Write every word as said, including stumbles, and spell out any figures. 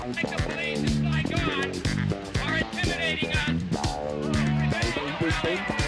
like the police in Saigon are intimidating us.